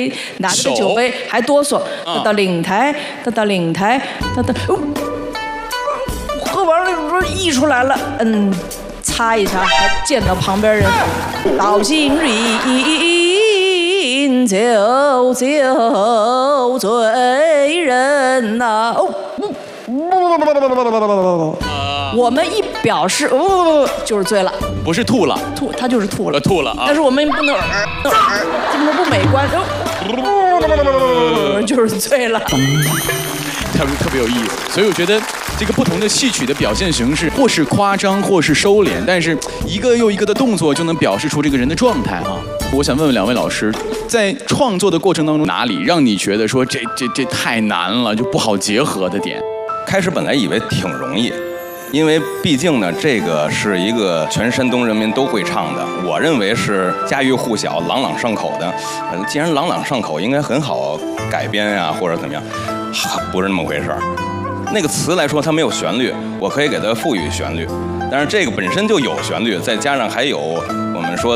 杯，拿着个酒杯还哆嗦，到领台，到领台，喝完了说溢出来了，擦一擦，还见到旁边人，到今日饮酒醉人呐，我们一表示就是醉了， 不是吐了， 他就是吐了， 吐了啊！ 但是我们不能这么不美观，就是醉了。 特别有意义，所以我觉得这个不同的戏曲的表现形式，或是夸张，或是收敛，但是一个又一个的动作就能表示出这个人的状态啊。我想问问两位老师，在创作的过程当中，哪里让你觉得说这太难了，就不好结合的点？ 开始本来以为挺容易，因为毕竟呢，这个是一个全山东人民都会唱的，我认为是家喻户晓、朗朗上口的。既然朗朗上口，应该很好改编呀，或者怎么样，不是那么回事儿。那个词来说，它没有旋律，我可以给它赋予旋律，但是这个本身就有旋律，再加上还有我们说